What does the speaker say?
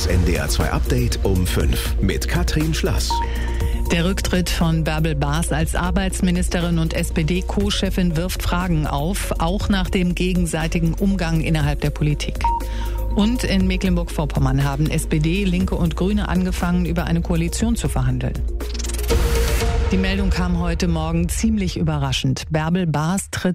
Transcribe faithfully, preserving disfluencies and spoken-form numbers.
Das N D R zwei Update um fünf mit Katrin Schlass. Der Rücktritt von Bärbel Baas als Arbeitsministerin und S P D-Co-Chefin wirft Fragen auf, auch nach dem gegenseitigen Umgang innerhalb der Politik. Und in Mecklenburg-Vorpommern haben S P D, Linke und Grüne angefangen, über eine Koalition zu verhandeln. Die Meldung kam heute Morgen ziemlich überraschend. Bärbel Baas tritt